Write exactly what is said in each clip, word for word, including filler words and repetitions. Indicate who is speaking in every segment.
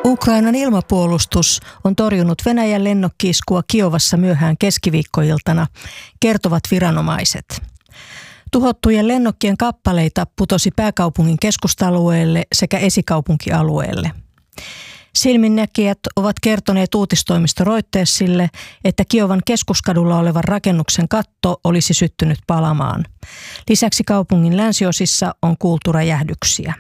Speaker 1: Ukrainan ilmapuolustus on torjunut Venäjän lennokki-iskua Kiovassa myöhään keskiviikkoiltana, kertovat viranomaiset. Tuhottujen lennokkien kappaleita putosi pääkaupungin keskustalueelle sekä esikaupunkialueelle. Silminnäkijät ovat kertoneet uutistoimisto Reutersille, että Kiovan keskuskadulla olevan rakennuksen katto olisi syttynyt palamaan. Lisäksi kaupungin länsiosissa on kuultu räjähdyksiä.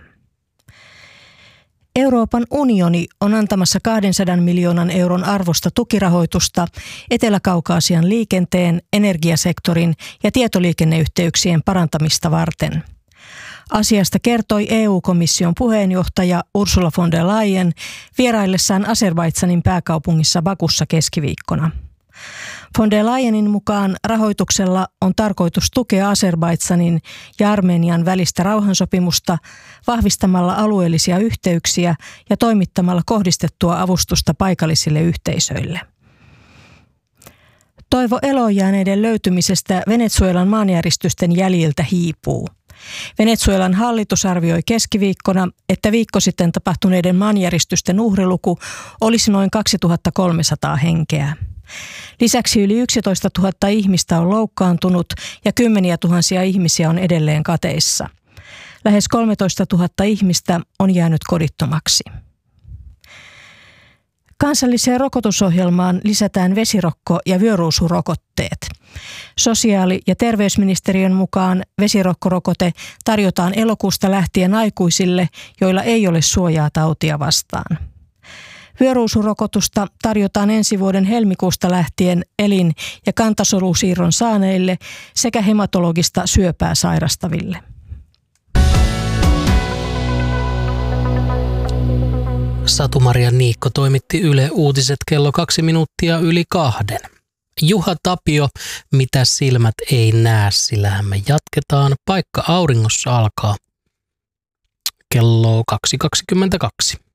Speaker 1: Euroopan unioni on antamassa kahdensadan miljoonan euron arvosta tukirahoitusta Etelä-Kaukaasian liikenteen, energiasektorin ja tietoliikenneyhteyksien parantamista varten. Asiasta kertoi E U-komission puheenjohtaja Ursula von der Leyen vieraillessaan Azerbaidžanin pääkaupungissa Bakussa keskiviikkona. Von der Leyenin mukaan rahoituksella on tarkoitus tukea Azerbaidžanin ja Armenian välistä rauhansopimusta vahvistamalla alueellisia yhteyksiä ja toimittamalla kohdistettua avustusta paikallisille yhteisöille. Toivo eloonjääneiden löytymisestä Venezuelan maanjäristysten jäljiltä hiipuu. Venezuelan hallitus arvioi keskiviikkona, että viikko sitten tapahtuneiden maanjäristysten uhriluku olisi noin kaksituhattakolmesataa henkeä. Lisäksi yli yksitoistatuhatta ihmistä on loukkaantunut ja kymmeniä tuhansia ihmisiä on edelleen kateissa. Lähes kolmetoistatuhatta ihmistä on jäänyt kodittomaksi. Kansalliseen rokotusohjelmaan lisätään vesirokko- ja vyöruusurokotteet. Sosiaali- ja terveysministeriön mukaan vesirokkorokotE tarjotaan elokuusta lähtien aikuisille, joilla ei ole suojaa tautia vastaan. Vyöruusurokotusta tarjotaan ensi vuoden helmikuusta lähtien elin- ja kantasolusiirron saaneille sekä hematologista syöpää sairastaville.
Speaker 2: Satu-Maria Niikko toimitti Yle Uutiset kello kaksi minuuttia yli kahden. Juha Tapio, mitä silmät ei näe, sillähän me jatketaan. Paikka auringossa alkaa kello kaksi kaksikymmentäkaksi.